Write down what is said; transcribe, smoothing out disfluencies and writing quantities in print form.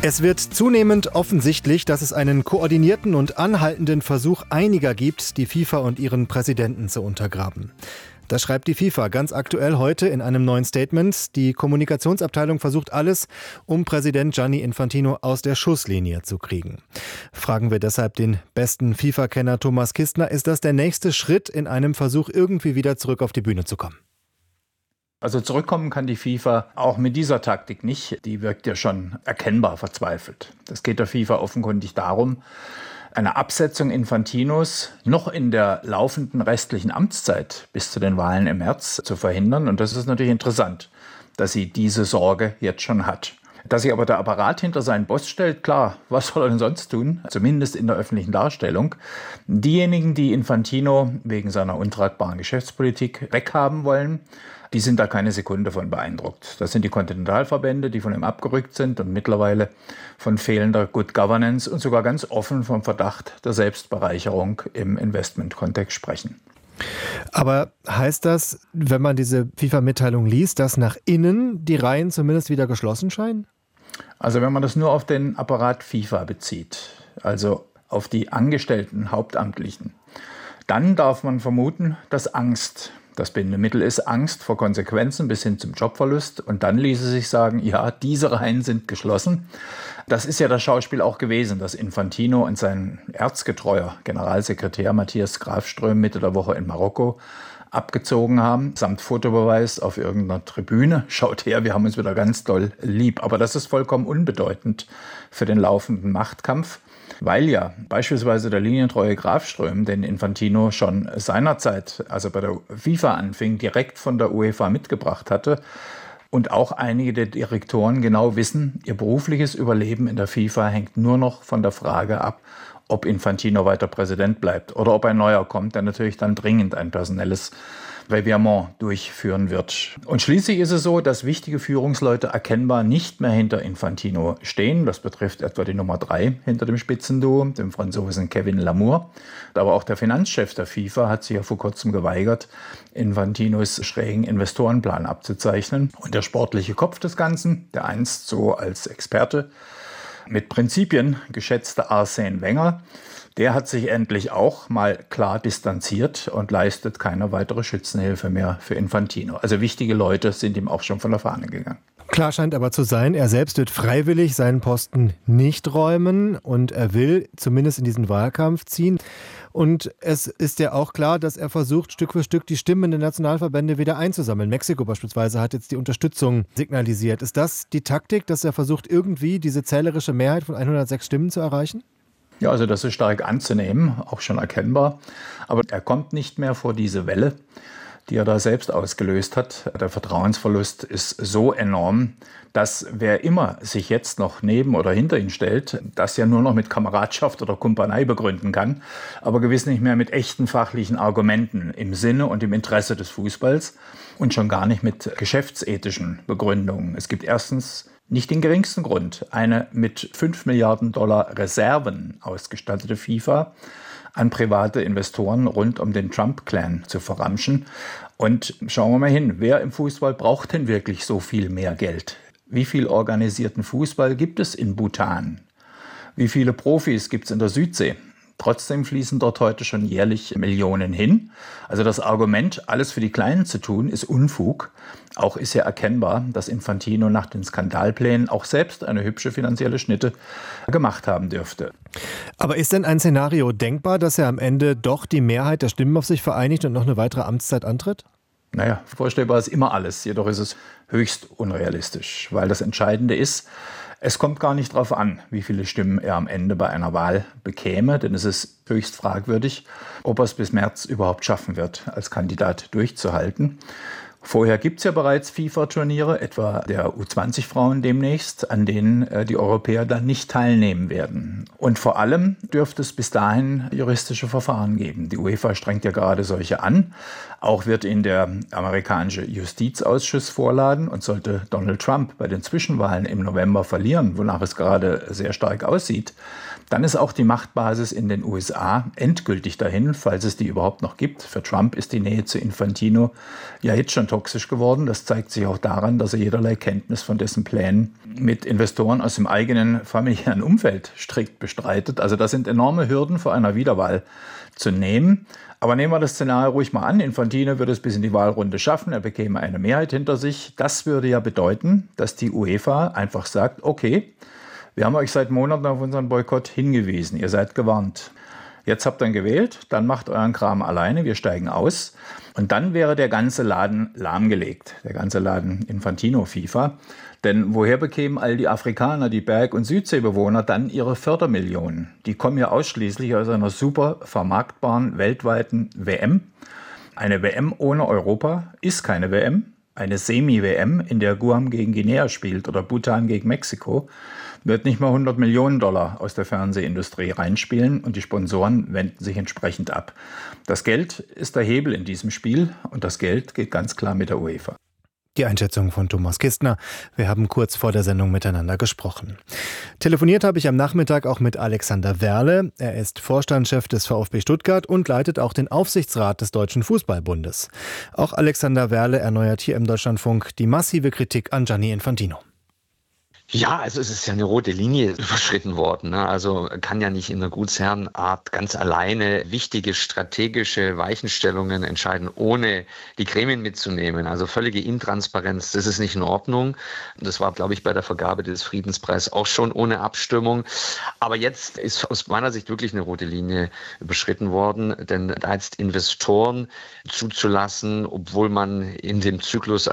Es wird zunehmend offensichtlich, dass es einen koordinierten und anhaltenden Versuch einiger gibt, die FIFA und ihren Präsidenten zu untergraben. Das schreibt die FIFA ganz aktuell heute in einem neuen Statement. Die Kommunikationsabteilung versucht alles, um Präsident Gianni Infantino aus der Schusslinie zu kriegen. Fragen wir deshalb den besten FIFA-Kenner Thomas Kistner, ist das der nächste Schritt in einem Versuch, irgendwie wieder zurück auf die Bühne zu kommen? Also zurückkommen kann die FIFA auch mit dieser Taktik nicht. Die wirkt ja schon erkennbar verzweifelt. Es geht der FIFA offenkundig darum, eine Absetzung Infantinos noch in der laufenden restlichen Amtszeit bis zu den Wahlen im März zu verhindern. Und das ist natürlich interessant, dass sie diese Sorge jetzt schon hat. Dass sich aber der Apparat hinter seinen Boss stellt, klar, was soll er denn sonst tun? Zumindest in der öffentlichen Darstellung. Diejenigen, die Infantino wegen seiner untragbaren Geschäftspolitik weghaben wollen, die sind da keine Sekunde von beeindruckt. Das sind die Kontinentalverbände, die von ihm abgerückt sind und mittlerweile von fehlender Good Governance und sogar ganz offen vom Verdacht der Selbstbereicherung im Investmentkontext sprechen. Aber heißt das, wenn man diese FIFA-Mitteilung liest, dass nach innen die Reihen zumindest wieder geschlossen scheinen? Also wenn man das nur auf den Apparat FIFA bezieht, also auf die angestellten Hauptamtlichen, dann darf man vermuten, dass Angst das Bindemittel ist, Angst vor Konsequenzen bis hin zum Jobverlust. Und dann ließe sich sagen, ja, diese Reihen sind geschlossen. Das ist ja das Schauspiel auch gewesen, dass Infantino und sein erzgetreuer Generalsekretär Matthias Grafström Mitte der Woche in Marokko abgezogen haben, samt Fotobeweis auf irgendeiner Tribüne. Schaut her, wir haben uns wieder ganz doll lieb. Aber das ist vollkommen unbedeutend für den laufenden Machtkampf, weil ja beispielsweise der linientreue Grafström, den Infantino schon seinerzeit, als er bei der FIFA anfing, direkt von der UEFA mitgebracht hatte, und auch einige der Direktoren genau wissen, ihr berufliches Überleben in der FIFA hängt nur noch von der Frage ab, ob Infantino weiter Präsident bleibt oder ob ein neuer kommt, der natürlich dann dringend ein personelles Revirement durchführen wird. Und schließlich ist es so, dass wichtige Führungsleute erkennbar nicht mehr hinter Infantino stehen. Das betrifft etwa die Nummer 3 hinter dem Spitzenduo, dem Franzosen Kevin Lamour. Aber auch der Finanzchef der FIFA hat sich ja vor kurzem geweigert, Infantinos schrägen Investorenplan abzuzeichnen. Und der sportliche Kopf des Ganzen, der einst so als Experte mit Prinzipien geschätzte Arsène Wenger, der hat sich endlich auch mal klar distanziert und leistet keine weitere Schützenhilfe mehr für Infantino. Also wichtige Leute sind ihm auch schon von der Fahne gegangen. Klar scheint aber zu sein, er selbst wird freiwillig seinen Posten nicht räumen und er will zumindest in diesen Wahlkampf ziehen. Und es ist ja auch klar, dass er versucht, Stück für Stück die Stimmen der Nationalverbände wieder einzusammeln. Mexiko beispielsweise hat jetzt die Unterstützung signalisiert. Ist das die Taktik, dass er versucht, irgendwie diese zählerische Mehrheit von 106 Stimmen zu erreichen? Ja, also das ist stark anzunehmen, auch schon erkennbar. Aber er kommt nicht mehr vor diese Welle, die er da selbst ausgelöst hat. Der Vertrauensverlust ist so enorm, dass wer immer sich jetzt noch neben oder hinter ihn stellt, das ja nur noch mit Kameradschaft oder Kumpanei begründen kann, aber gewiss nicht mehr mit echten fachlichen Argumenten im Sinne und im Interesse des Fußballs und schon gar nicht mit geschäftsethischen Begründungen. Es gibt erstens nicht den geringsten Grund, eine mit 5 Milliarden Dollar Reserven ausgestattete FIFA an private Investoren rund um den Trump-Clan zu verramschen. Und schauen wir mal hin, wer im Fußball braucht denn wirklich so viel mehr Geld? Wie viel organisierten Fußball gibt es in Bhutan? Wie viele Profis gibt es in der Südsee? Trotzdem fließen dort heute schon jährlich Millionen hin. Also das Argument, alles für die Kleinen zu tun, ist Unfug. Auch ist ja erkennbar, dass Infantino nach den Skandalplänen auch selbst eine hübsche finanzielle Schnitte gemacht haben dürfte. Aber ist denn ein Szenario denkbar, dass er am Ende doch die Mehrheit der Stimmen auf sich vereinigt und noch eine weitere Amtszeit antritt? Naja, vorstellbar ist immer alles, jedoch ist es höchst unrealistisch, weil das Entscheidende ist, es kommt gar nicht darauf an, wie viele Stimmen er am Ende bei einer Wahl bekäme, denn es ist höchst fragwürdig, ob er es bis März überhaupt schaffen wird, als Kandidat durchzuhalten. Vorher gibt es ja bereits FIFA-Turniere, etwa der U20-Frauen demnächst, an denen die Europäer dann nicht teilnehmen werden. Und vor allem dürfte es bis dahin juristische Verfahren geben. Die UEFA strengt ja gerade solche an. Auch wird ihn der amerikanische Justizausschuss vorladen. Und sollte Donald Trump bei den Zwischenwahlen im November verlieren, wonach es gerade sehr stark aussieht, dann ist auch die Machtbasis in den USA endgültig dahin, falls es die überhaupt noch gibt. Für Trump ist die Nähe zu Infantino ja jetzt schon toxisch geworden. Das zeigt sich auch daran, dass er jederlei Kenntnis von dessen Plänen mit Investoren aus dem eigenen familiären Umfeld strikt bestreitet. Also das sind enorme Hürden vor einer Wiederwahl zu nehmen. Aber nehmen wir das Szenario ruhig mal an. Infantino würde es bis in die Wahlrunde schaffen. Er bekäme eine Mehrheit hinter sich. Das würde ja bedeuten, dass die UEFA einfach sagt, okay, wir haben euch seit Monaten auf unseren Boykott hingewiesen. Ihr seid gewarnt. Jetzt habt ihr ihn gewählt, dann macht euren Kram alleine, wir steigen aus. Und dann wäre der ganze Laden lahmgelegt, der ganze Laden Infantino FIFA. Denn woher bekämen all die Afrikaner, die Berg- und Südseebewohner dann ihre Fördermillionen? Die kommen ja ausschließlich aus einer super vermarktbaren weltweiten WM. Eine WM ohne Europa ist keine WM. Eine Semi-WM, in der Guam gegen Guinea spielt oder Bhutan gegen Mexiko, wird nicht mal $100 Millionen aus der Fernsehindustrie reinspielen und die Sponsoren wenden sich entsprechend ab. Das Geld ist der Hebel in diesem Spiel und das Geld geht ganz klar mit der UEFA. Die Einschätzung von Thomas Kistner. Wir haben kurz vor der Sendung miteinander gesprochen. Telefoniert habe ich am Nachmittag auch mit Alexander Werle. Er ist Vorstandschef des VfB Stuttgart und leitet auch den Aufsichtsrat des Deutschen Fußballbundes. Auch Alexander Werle erneuert hier im Deutschlandfunk die massive Kritik an Gianni Infantino. Ja, also es ist ja eine rote Linie überschritten worden. Ne? Also kann ja nicht in der Gutsherrenart ganz alleine wichtige strategische Weichenstellungen entscheiden, ohne die Gremien mitzunehmen. Also völlige Intransparenz, das ist nicht in Ordnung. Das war, glaube ich, bei der Vergabe des Friedenspreises auch schon ohne Abstimmung. Aber jetzt ist aus meiner Sicht wirklich eine rote Linie überschritten worden, denn da jetzt Investoren zuzulassen, obwohl man in dem Zyklus